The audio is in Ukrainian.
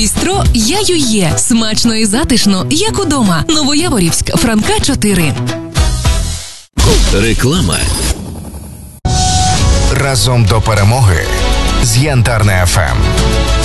Бістро «Я-ю-є». Смачно і затишно, як удома. Новояворівськ, Франка 4. Реклама. Разом до перемоги з Янтарне ФМ.